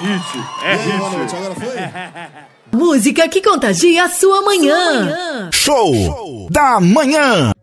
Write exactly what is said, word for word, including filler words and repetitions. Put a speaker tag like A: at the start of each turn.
A: hit, é hit.
B: Boa noite, agora foi?
C: Música que contagia a sua manhã.
D: Show da manhã.